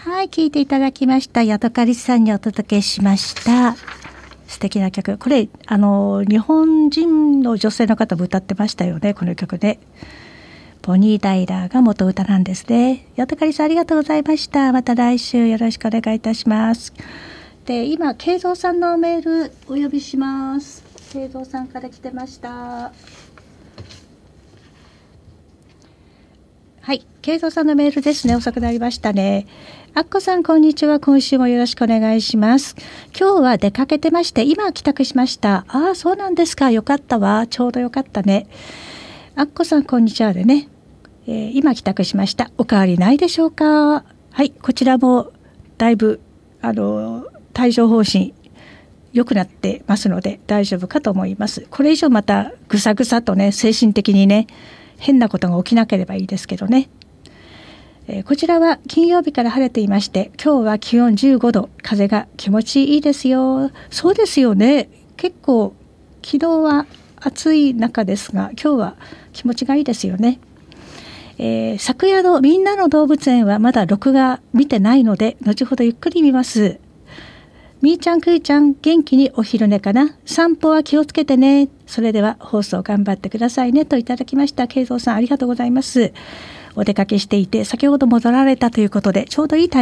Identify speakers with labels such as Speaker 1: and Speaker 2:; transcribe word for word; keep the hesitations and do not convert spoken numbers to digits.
Speaker 1: はい、聴いていただきました。ヤドカリさんにお届けしました素敵な曲。これあの日本人の女性の方も歌ってましたよね、この曲ね。ボニー・ダイラーが元歌なんですね。ヤドカリさんありがとうございました。また来週よろしくお願いいたします。で、今慶三さんのメールお呼びします。慶三さんから来てました。はい、慶三さんのメールですね。遅くなりましたね。あっこさんこんにちは。今週もよろしくお願いします。今日は出かけてまして今帰宅しました。ああ、そうなんですか。よかったわ。ちょうどよかったね。あっこさんこんにちはでね、えー、今帰宅しました。お変わりないでしょうか。はい、こちらもだいぶあの帯状疱疹良くなってますので大丈夫かと思います。これ以上またぐさぐさとね、精神的にね変なことが起きなければいいですけどね。えー、こちらは金曜日から晴れていまして、今日は気温じゅうごど、風が気持ちいいですよ。そうですよね。結構昨日は暑い中ですが、今日は気持ちがいいですよね。えー、昨夜のみんなの動物園はまだ録画見てないので後ほどゆっくり見ます。みーちゃんくーちゃん元気にお昼寝かな。散歩は気をつけてね。それでは放送頑張ってくださいねといただきました。慶三さんありがとうございます。お出かけしていて先ほど戻られたということでちょうどいいタイミング